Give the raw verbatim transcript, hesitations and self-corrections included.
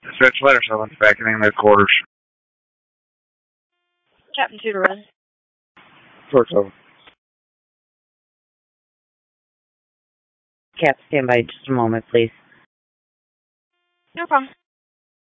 Dispatch letter seven, back in their quarters. Captain two to run. Four seven. Cap, stand by just a moment, please. No problem.